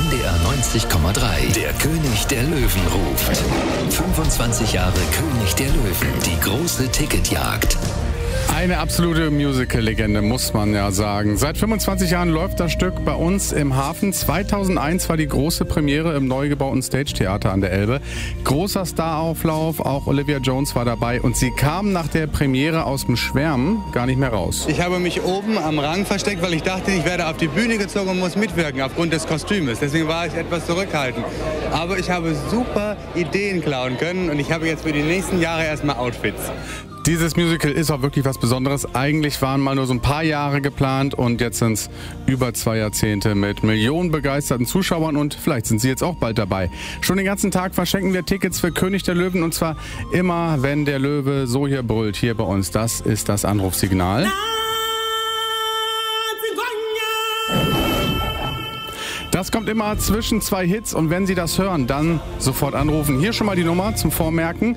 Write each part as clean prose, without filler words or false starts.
NDR 90,3. Der König der Löwen ruft. 25 Jahre König der Löwen. Die große Ticketjagd. Eine absolute Musical-Legende, muss man ja sagen. Seit 25 Jahren läuft das Stück bei uns im Hafen. 2001 war die große Premiere im neu gebauten Stage-Theater an der Elbe. Großer Starauflauf, auch Olivia Jones war dabei. Und sie kam nach der Premiere aus dem Schwärmen gar nicht mehr raus. Ich habe mich oben am Rang versteckt, weil ich dachte, ich werde auf die Bühne gezogen und muss mitwirken aufgrund des Kostümes. Deswegen war ich etwas zurückhaltend. Aber ich habe super Ideen klauen können und ich habe jetzt für die nächsten Jahre erstmal Outfits. Dieses Musical ist auch wirklich was Besonderes. Eigentlich waren mal nur so ein paar Jahre geplant und jetzt sind es über 2 Jahrzehnte mit Millionen begeisterten Zuschauern und vielleicht sind Sie jetzt auch bald dabei. Schon den ganzen Tag verschenken wir Tickets für König der Löwen und zwar immer, wenn der Löwe so hier brüllt, hier bei uns. Das ist das Anrufsignal. Das kommt immer zwischen 2 Hits und wenn Sie das hören, dann sofort anrufen. Hier schon mal die Nummer zum Vormerken: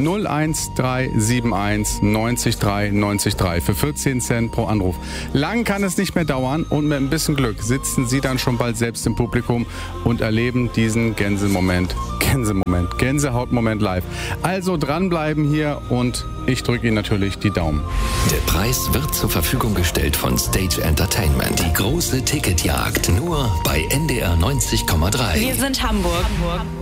01371 90 3 90 3 für 14 Cent pro Anruf. Lang kann es nicht mehr dauern und mit ein bisschen Glück sitzen Sie dann schon bald selbst im Publikum und erleben diesen Gänsehautmoment live. Also dranbleiben hier und ich drücke Ihnen natürlich die Daumen. Der Preis wird zur Verfügung gestellt von Stage Entertainment. Die große Ticketjagd nur bei NDR 90,3. Wir sind Hamburg.